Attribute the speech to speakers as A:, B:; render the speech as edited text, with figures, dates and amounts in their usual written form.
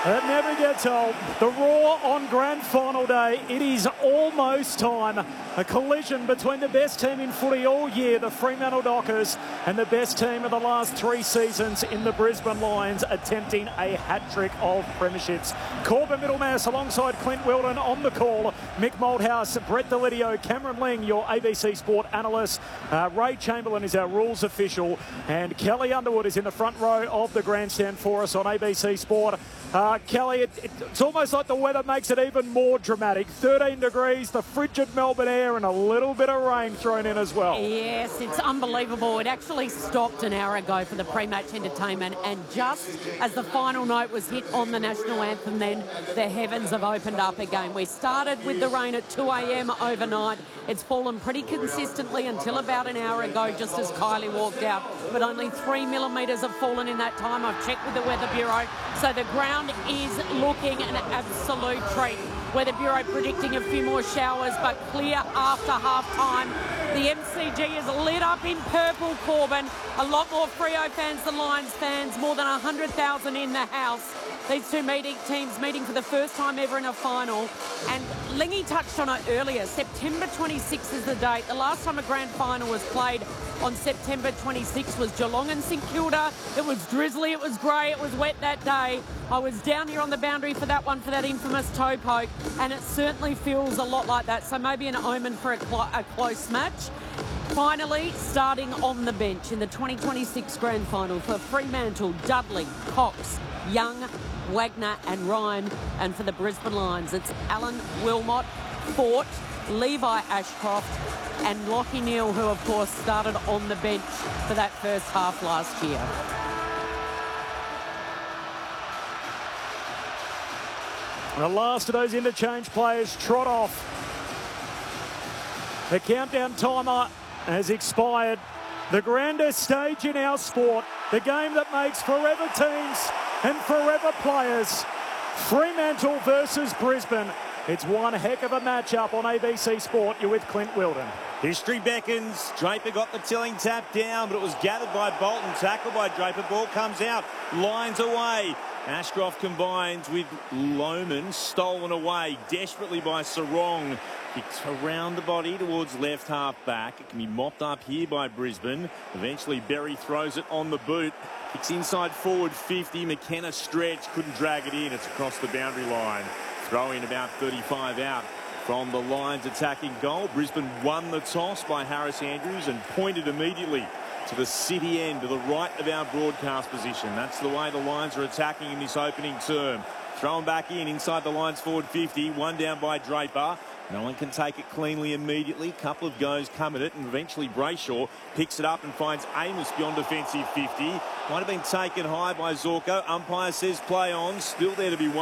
A: It never gets old. The Roar on grand final day. It is almost time. A collision between the best team in footy all year, the Fremantle Dockers, and the best team of the last 3 seasons in the Brisbane Lions, attempting a hat-trick of premierships. Corbin Middlemass alongside Clint Wilden on the call. Mick Malthouse, Brett Delidio, Cameron Ling, your ABC Sport analyst. Ray Chamberlain is our rules official. And Kelly Underwood is in the front row of the grandstand for us on ABC Sport. Kelly, it's almost like the weather makes it even more dramatic. 13 degrees, the frigid Melbourne air, and a little bit of rain thrown in as well.
B: Yes, it's unbelievable. It actually stopped an hour ago for the pre-match entertainment, and just as the final note was hit on the national anthem, then the heavens have opened up again. We started with the rain at 2 a.m. overnight. It's fallen pretty consistently until about an hour ago, just as Kylie walked out, but only 3 millimetres have fallen in that time. I've checked with the Weather Bureau, so the ground is looking an absolute treat. Weather Bureau predicting a few more showers, but clear after half-time. The MCG is lit up in purple, Corbin. A lot more Freo fans than Lions fans, more than 100,000 in the house. These two teams meeting for the first time ever in a final. And Lingy touched on it earlier. September 26th is the date. The last time a grand final was played on September 26th was Geelong and St Kilda. It was drizzly, it was grey, it was wet that day. I was down here on the boundary for that one, for that infamous toe poke, and it certainly feels a lot like that. So maybe an omen for a close match. Finally, starting on the bench in the 2026 grand final for Fremantle, Dudley, Cox, Young, Wagner and Ryan. And for the Brisbane Lions, it's Alan Wilmot, Fort, Levi Ashcroft and Lockie Neal, who of course started on the bench for that first half last year.
A: The last of those interchange players trot off. The countdown timer has expired. The grandest stage in our sport, the game that makes forever teams and forever players. Fremantle versus Brisbane. It's one heck of a matchup on ABC Sport. You're with Clint Wilden.
C: History beckons. Draper got the tilling tap down, but it was gathered by Bolton. Tackled by Draper. Ball comes out. Lines away. Ashcroft combines with Lohman. Stolen away desperately by Sarong. Kicks around the body towards left half back. It can be mopped up here by Brisbane. Eventually Berry throws it on the boot. Kicks inside forward 50. McKenna stretch. Couldn't drag it in. It's across the boundary line. Throwing about 35 out from the Lions attacking goal. Brisbane won the toss by Harris Andrews and pointed immediately to the city end, to the right of our broadcast position. That's the way the Lions are attacking in this opening term. Thrown back in inside the Lions forward 50. One down by Draper. No one can take it cleanly immediately. Couple of goes come at it, and eventually Brayshaw picks it up and finds Amos beyond defensive 50. Might have been taken high by Zorko. Umpire says play on. Still there to be won.